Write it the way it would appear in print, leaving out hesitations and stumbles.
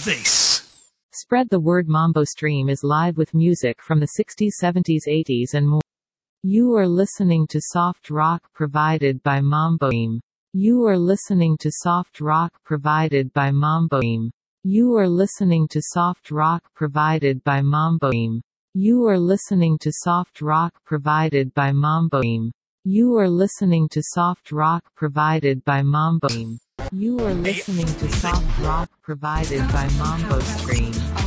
this. Spread the word. Mambo Stream is live with music from the 60s, 70s, 80s and more. You are listening to soft rock provided by Mambo Stream. You are listening to soft rock provided by Mambo Stream. You are listening to soft rock provided by Mambo Stream. You are listening to soft rock provided by Mambo Stream. You are listening to soft rock provided by Mambo Stream. You are listening to soft rock provided by Mambo Stream.